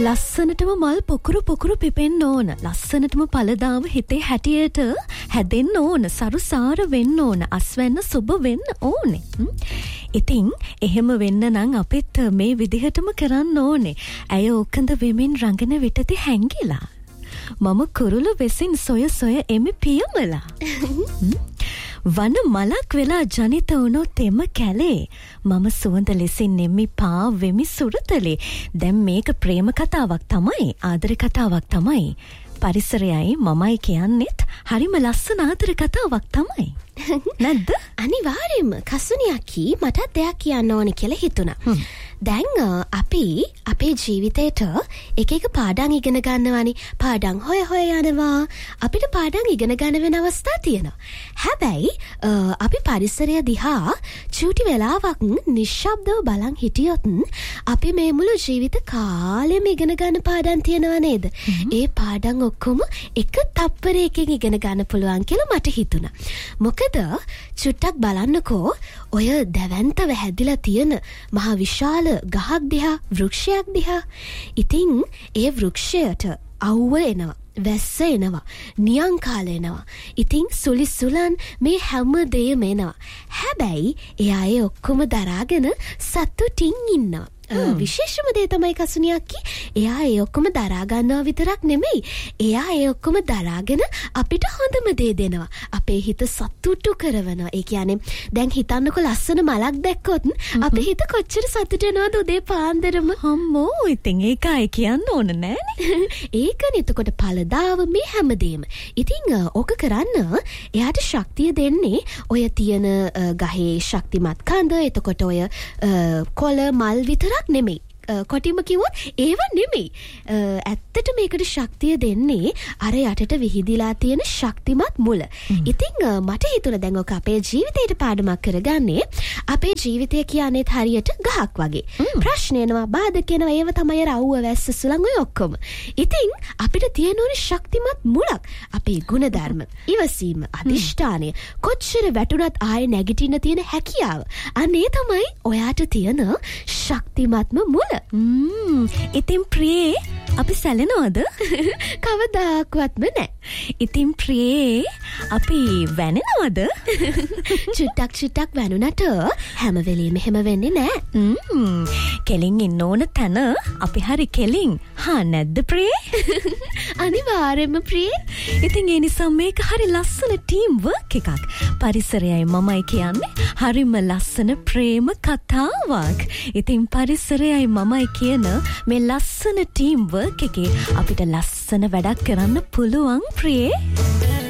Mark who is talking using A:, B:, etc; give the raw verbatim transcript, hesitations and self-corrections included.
A: ලස්සනටම මල් පොකුරු පොකුරු පිපෙන්න ඕන. ලස්සනටම පළදාව හිතේ හැටියට හැදෙන්න ඕන. සරුසාර වෙන්න ඕන. අස්වැන්න සුබ වෙන්න ඕනේ. ඉතින් එහෙම වෙන්න නම් අපිත් මේ විදිහටම කරන්න ඕනේ. ඇය ඕකඳ වෙමින් රඟන විටති හැංගිලා. මම කුරුළු වෙසින් සොය සොය එමි පියමලා. වන මලක් වෙලා ජනිත වුණොත් එම කැලේ මම සුවඳ ලෙසින් නෙමි පා වෙමි සුරතලේ. දැන් මේක ප්‍රේම කතාවක් තමයි, ආදර කතාවක් තමයි. පරිසරයයි මමයි කියන්නෙත් හරිම ලස්සන ආදර කතාවක් තමයි. නැද්ද?
B: අනිවාර්යයෙන්ම. කසුනියකි මටත් දෙයක් කියන්න ඕනේ කියලා හිතුණා. දැන් අපි අපේ ජීවිතේට එක එක පාඩම් ඉගෙන ගන්නවානේ. පාඩම් හොය හොය යනවා. අපිට පාඩම් ඉගෙන ගන්න වෙන අවස්ථා තියෙනවා. හැබැයි අපි පරිසරය දිහා චූටි වෙලාවක් නිශ්ශබ්දව බලන් හිටියොත් අපි මේ මුළු ජීවිත කාලෙම ඉගෙන ගන්න පාඩම් තියෙනවා නේද? ඒ පාඩම් ඔක්කොම එක තප්පරයකින් ඉගෙන ගන්න පුළුවන් කියලා මට හිතුණා. මොකද චුට්ටක් බලන්නකෝ ඔය දැවැන්තව හැදිලා තියෙන මහ විශාල ගහක් දිහා, වෘක්ෂයක් දිහා. ඉතින් ඒ වෘක්ෂයට අවුව එනවා, වැස්ස එනවා, නියං කාල එනවා. ඉතින් සුලි සුලන් මේ හැම දෙයම එනවා. හැබැයි එයා ඒ ඔක්කොම දරාගෙන සතුටින් ඉන්නවා. විශේෂම දේ තමයි කසුනියක්කි, එයා ඒ ඔක්කොම දරා ගන්නවා විතරක් නෙමෙයි, එයා ඒ ඔක්කොම දරාගෙන අපිට හොඳම දේ දෙනවා. අපේ හිත සතුටු කරනවා. ඒ කියන්නේ දැන් හිතන්නකො ලස්සන මලක් දැක්කොත් අපේ හිත කොච්චර සතුට වෙනවද උදේ පාන්දරම.
A: අම්මෝ ඉතින් ඒකයි කියන්න ඕන නෑනේ.
B: ඒකනේ. එතකොට පළදාව මේ හැමදේම. ඉතින් ඕක කරන්න එයාට ශක්තිය දෙන්නේ ඔය තියෙන ගහේ ශක්තිමත් කඳ, එතකොට ඔය කොළ මල් විතර නෙමෙයි. කොටිම කිව්වොත් ඒව නෙමෙයි. ඇත්තට මේකට ශක්තිය දෙන්නේ අර යටට විහිදිලා තියෙන ශක්තිමත් මුල. ඉතින් මට හිතුණා දැන් ඔක අපේ ජීවිතේට පාඩමක් කරගන්නේ. අපේ ජීවිතය කියන්නේ හරියට ගහක් වගේ. ප්‍රශ්න එනවා, බාධක එනවා, ඒව තමයි රවුව වැස්ස සුළං ඔය ඔක්කොම. ඉතින් අපිට තියෙන ඕනේ ශක්තිමත් මුලක්. අපේ ගුණධර්ම, ඉවසීම, අදිෂ්ඨානය, කොච්චර වැටුණත් ආයෙ නැගිටින්න තියෙන හැකියාව. අනේ තමයි ඔයාට තියෙන ශක්තිමත්ම මුල.
A: ම්ම් ඉතින් ප්‍රියේ අපි සැලෙනවද?
B: කවදාක්වත්ම නෑ.
A: ඉතින් ප්‍රියේ අපි වැනෙනවද?
B: චුට්ටක් චුට්ටක් වැනුනට හැම වෙලෙම එහෙම වෙන්නේ නෑ.
A: ම්ම් කෙලින් ඉන්න ඕන තැන අපි හරි කෙලින්. හා නැද්ද ප්‍රියේ?
B: අනිවාර්යයෙන්ම ප්‍රියේ.
A: ඉතින් ඒ නිසා මේක හරි ලස්සන ටීම් වර්ක් එකක්. පරිසරයයි මමයි කියන්නේ හරිම ලස්සන ප්‍රේම කතාවක්. ඉතින් පරිසරයයි මමයි කියන මේ ලස්සන ටීම් වර්ක් එකේ අපිට ලස්සන වැඩක් කරන්න පුළුවන් ප්‍රියේ.